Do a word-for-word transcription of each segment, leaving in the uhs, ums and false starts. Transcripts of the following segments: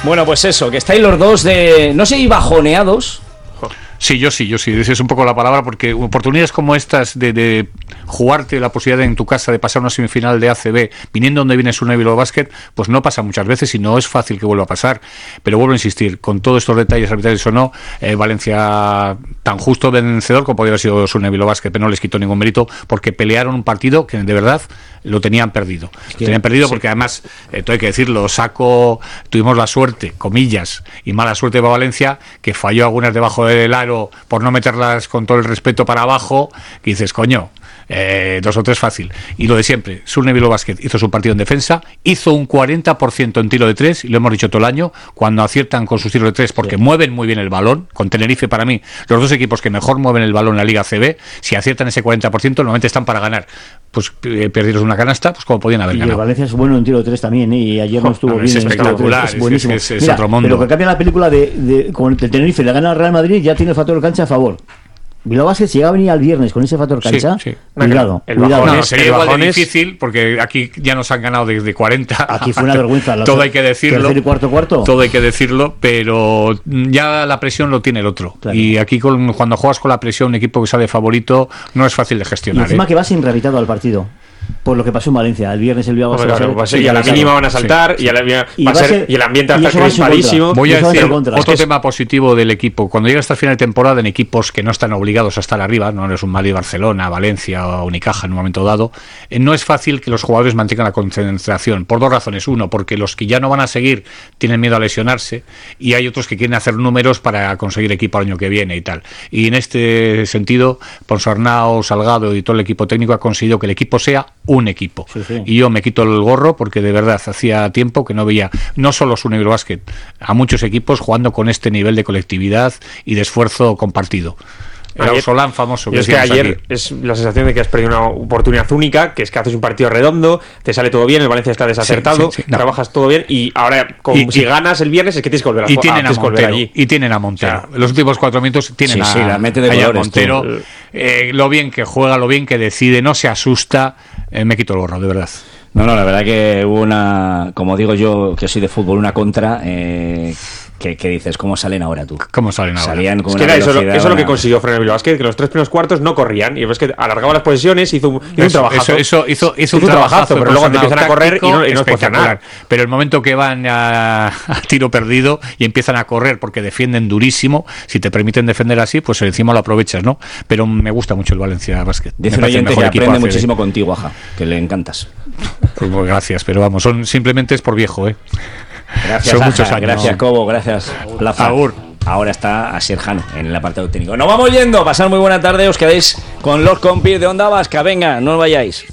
Bueno, pues eso, que estáis los dos de, no sé, bajoneados. Sí, yo sí, yo sí, esa es un poco la palabra, porque oportunidades como estas de, de jugarte la posibilidad en tu casa de pasar una semifinal de A C B, viniendo donde viene Surne Bilbao Basket, pues no pasa muchas veces y no es fácil que vuelva a pasar. Pero vuelvo a insistir, con todos estos detalles arbitrarios o no, eh, Valencia tan justo vencedor como podría haber sido Surne Bilbao Basket, pero no les quitó ningún mérito porque pelearon un partido que de verdad lo tenían perdido. Lo tenían perdido porque además, eh, todo hay que decirlo, Saco, tuvimos la suerte, comillas, y mala suerte para Valencia, que falló algunas debajo del aro por no meterlas con todo el respeto para abajo, que dices, coño, eh, dos o tres fácil. Y lo de siempre, Surne Bilbao Basket hizo su partido en defensa, hizo un cuarenta por ciento en tiro de tres, y lo hemos dicho todo el año, cuando aciertan con sus tiros de tres, porque sí. mueven muy bien el balón. Con Tenerife, para mí, los dos equipos que mejor mueven el balón en la Liga C B, si aciertan ese cuarenta por ciento, normalmente están para ganar. Pues eh, perdieron una canasta, pues como podían haber y ganado. Y Valencia es bueno en tiro de tres también, ¿eh? Y ayer no estuvo no, bien. Es espectacular, es, es buenísimo. Es, es, es Mira, otro mundo. Pero que cambia la película de, de con el Tenerife le gana al Real Madrid, ya tiene el factor cancha a favor. Bilbao Basket, si llega a venir al viernes con ese factor cancha, sí, sí. cuidado, el cuidado. No, sería igual de difícil, porque aquí ya nos han ganado desde cuarenta. Aquí fue una vergüenza. Todo hay que decirlo. Tercer y cuarto, cuarto. Todo hay que decirlo, pero ya la presión lo tiene el otro. Claro. Y aquí con, cuando juegas con la presión, un equipo que sale favorito, no es fácil de gestionar. Y encima ¿eh? que va sin rehabilitado al partido. Por lo que pasó en Valencia, el viernes el Bilbao bueno, claro, va a ser, y a la mínima van a saltar sí, y, a la, y, va a ser, ser, y el ambiente va a estar crispadísimo. Voy a decir otro es que tema es... positivo del equipo. Cuando llega hasta el final de temporada en equipos que no están obligados a estar arriba, no es un Madrid, Barcelona, Valencia o Unicaja en un momento dado, eh, no es fácil que los jugadores mantengan la concentración, por dos razones. Uno, porque los que ya no van a seguir tienen miedo a lesionarse, y hay otros que quieren hacer números para conseguir equipo al año que viene y tal. Y en este sentido, Ponsarnau, Salgado y todo el equipo técnico ha conseguido que el equipo sea un equipo. Sí, sí. Y yo me quito el gorro porque de verdad hacía tiempo que no veía no solo Surne Bilbao Basket, a muchos equipos jugando con este nivel de colectividad y de esfuerzo compartido. Era ayer, Solán famoso. Que es que ayer aquí. Es la sensación de que has perdido una oportunidad única, que es que haces un partido redondo, te sale todo bien, el Valencia está desacertado, sí, sí, sí, no. trabajas todo bien y ahora con, y, si y, ganas el viernes es que tienes que volver a, y tienen a, a Montero, allí. Y tienen a Montero. O sea, los últimos cuatro minutos tienen sí, a, sí, la mete de a colores, Montero. Eh, lo bien que juega, lo bien que decide, no se asusta. Eh, me quito el gorro, de verdad. No, no, la verdad que hubo una, como digo yo, que soy de fútbol, una contra, eh, que, que dices, ¿cómo salen ahora tú? ¿Cómo salen ahora? Salían con es que una era eso, velocidad, eso es lo que consiguió Surne Bilbao Basket, que los tres primeros cuartos no corrían, y ves que alargaba las posesiones, hizo un, hizo un trabajazo. Eso, eso hizo, hizo, hizo un trabajazo, pero luego empiezan a correr y no, y no es espectacular. Pero el momento que van a, a tiro perdido y empiezan a correr porque defienden durísimo, si te permiten defender así, pues encima lo aprovechas, ¿no? Pero me gusta mucho el Valencia Basket. Dice un oyente que aprende muchísimo contigo, Aja, que le encantas. Pues, pues gracias, pero vamos, son simplemente es por viejo, ¿eh? Gracias, son Aja, muchos años. Gracias, Cobo, gracias, Plaza. Agur. Ahora está Asier Jano en el apartado técnico. Nos vamos yendo, pasad muy buena tarde, os quedáis con los compis de Onda Vasca. Venga, no os vayáis.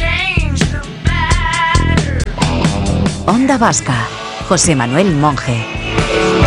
Onda Vasca, José Manuel Monge.